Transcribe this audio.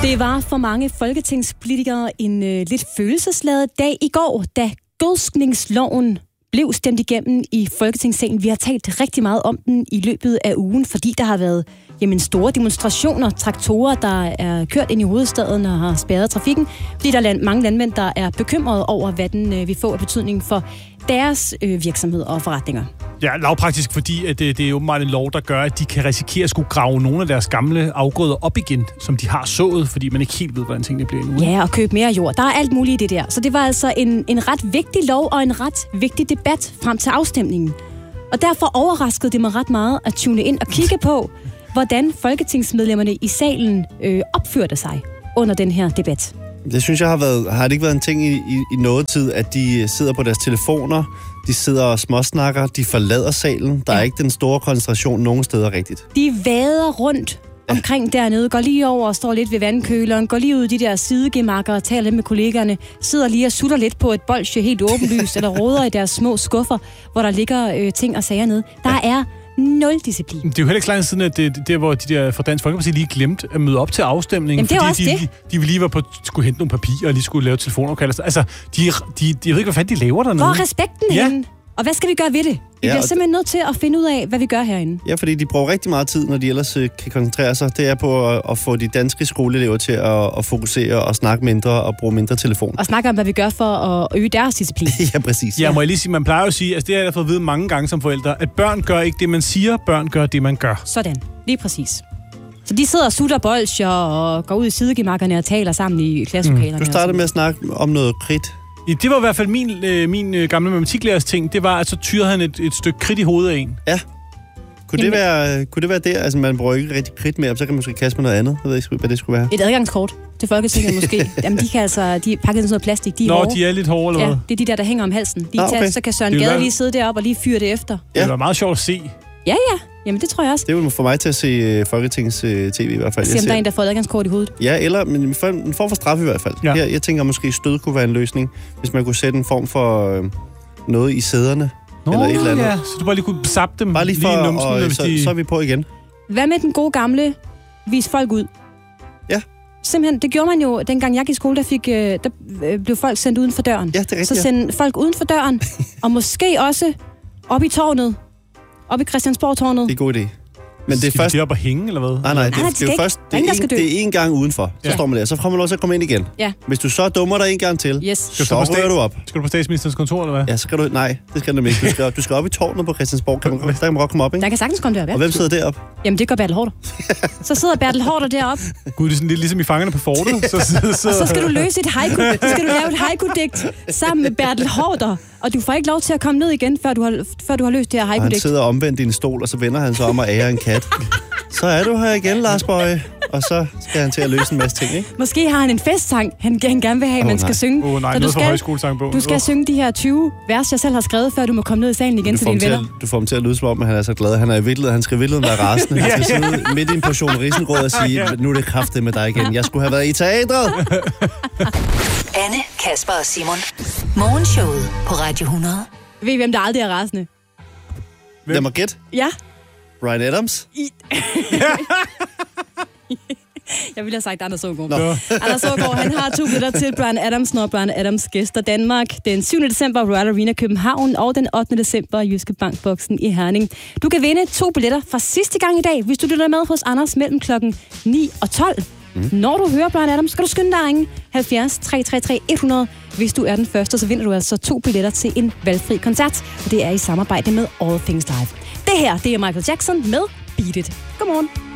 Det var for mange folketingspolitikere en lidt følelsesladet dag i går, da gødskningsloven blev stemt igennem i Folketingssalen. Vi har talt rigtig meget om den i løbet af ugen, fordi der har været store demonstrationer, traktorer, der er kørt ind i hovedstaden og har spærret trafikken, fordi der er mange landmænd, der er bekymrede over, hvad den vil få af betydning for deres virksomheder og forretninger. Ja, lavpraktisk, fordi at det er åbenbart en lov, der gør, at de kan risikere at skulle grave nogle af deres gamle afgrøder op igen, som de har sået, fordi man ikke helt ved, hvordan tingene bliver endnu. Ja, og købe mere jord. Der er alt muligt i det der. Så det var altså en ret vigtig lov og en ret vigtig debat frem til afstemningen. Og derfor overraskede det mig ret meget at tune ind og kigge på, hvordan folketingsmedlemmerne i salen opførte sig under den her debat. Det synes jeg har det ikke været en ting i noget tid, at de sidder på deres telefoner, de sidder og småsnakker, de forlader salen. Der er ikke den store koncentration nogen steder rigtigt. De vader rundt omkring dernede, går lige over og står lidt ved vandkøleren, går lige ud i de der sidegemakker og taler lidt med kollegaerne, sidder lige og sutter lidt på et bolsje helt åbenlyst, eller roder i deres små skuffer, hvor der ligger ting og sager nede. Der er 0 disciplin. Det er jo heller ikke lang siden, at det hvor de der fra Dansk Folkeparti lige glemte at møde op til afstemningen. Jamen, det er fordi de lige var skulle hente nogle papirer og lige skulle lave telefonopkald. Altså, de jeg ved ikke, hvad fanden de laver dernede. Hvor er respekten henne? Og hvad skal vi gøre ved det? Vi bliver simpelthen nødt til at finde ud af, hvad vi gør herinde. Ja, fordi de bruger rigtig meget tid, når de ellers kan koncentrere sig. Det er på at få de danske skoleelever til at fokusere og snakke mindre og bruge mindre telefon. Og snakke om, hvad vi gør for at øge deres disciplin. Ja, præcis. Ja, må jeg lige sige, man plejer jo at sige, altså det har jeg fået at vide mange gange som forældre, at børn gør ikke det, man siger, børn gør det, man gør. Sådan, lige præcis. Så de sidder og sutter bolsjer og går ud i sidegemakkerne og taler sammen i klasselokalerne. Du startede med at snakke om noget kridt. Det var i hvert fald min gamle matematiklærers ting. Det var, at så tyrede han et stykke kridt i hovedet af en. Ja. Kunne det være det? Altså, man bruger ikke rigtig kridt mere, så kan man måske kaste med noget andet. Jeg ved ikke, hvad det skulle være. Et adgangskort til Folketinget måske. Jamen, de er pakket i sådan noget plastik. De er hårde. De er lidt hårde, eller hvad? Ja, det er de der hænger om halsen. Så kan Søren Gade lige sidde deroppe og lige fyre det efter. Ja. Det var meget sjovt at se. Ja. Jamen, det tror jeg også. Det vil få mig til at se Folketingets tv i hvert fald. Se om der er en, der får adgangskort i hovedet. Ja, eller en form for straf i hvert fald. Ja. Jeg tænker måske stød kunne være en løsning, hvis man kunne sætte en form for noget i sæderne. Eller et eller andet. Ja, så du bare lige kunne zappe dem bare lige for, i numsen, og så er vi på igen. Hvad med den gode gamle vis folk ud? Ja. Simpelthen, det gjorde man jo, dengang jeg gik i skole, der blev folk sendt uden for døren. Ja, det er rigtigt. Så send folk uden for døren, og måske også op i tårnet. Op i Christiansborg-tårnet. Det er en god idé. Men det er først... de op og hænge, eller hvad? Nej, det er jo først... Det er en gang udenfor. Så står man der. Så får man lov til at komme ind igen. Ja. Hvis du så dummer dig en gang til, så rører du op. Skal du på statsministerens kontor, eller hvad? Ja, så skal du... Nej, det skal du ikke. Du skal op i tårnet på Christiansborg. Der kan man godt komme op, ikke? Der kan sagtens komme derop, ja. Og hvem sidder deroppe? Jamen, det gør Bertel Haarder. Så sidder Bertel Haarder deroppe. Gud, det er sådan lidt ligesom i Fangerne på fortet. Og så skal du løse et haiku. Så skal du lave et haiku-digt sammen med Bertel Haarder. Og du får ikke lov til at komme ned igen, før du har løst det her haiku-digt. Han sidder omvendt i en stol, og så vender han sig om og ærer en kat. Så er du her igen, Lars Bøje. Og så skal han til at løse en masse ting, ikke? Måske har han en festsang, han gerne vil have, man skal synge. Nej, noget for højskolesangbogen. Du skal synge de her 20 vers, jeg selv har skrevet, før du må komme ned i salen igen til dine venner. Du får ham til at lyde som om, at han er så glad. Han skal virkelig være rasende. Han skal sidde midt i en portion risengrød og sige, nu er det kraftigt med dig igen. Jeg skulle have været i teatret. Anne, Kasper og Simon. Morgenshowet på Radio 100. Ved I, hvem der aldrig er rasende? Lad mig gætte. Ja. Bryan Adams. Jeg ville have sagt Anders Aagaard. Anders Aagaard, han har 2 billetter til Bryan Adams, når Bryan Adams gæster Danmark den 7. december Royal Arena København og den 8. december Jyske Bankboksen i Herning. Du kan vinde 2 billetter fra sidste gang i dag, hvis du lytter med hos Anders mellem klokken 9 og 12. Når du hører Bryan Adams, skal du skynde dig at ringe 70 333 100. Hvis du er den første, så vinder du altså 2 billetter til en valgfri koncert. Og det er i samarbejde med All Things Live. Det her, det er Michael Jackson med Beat It. Godmorgen.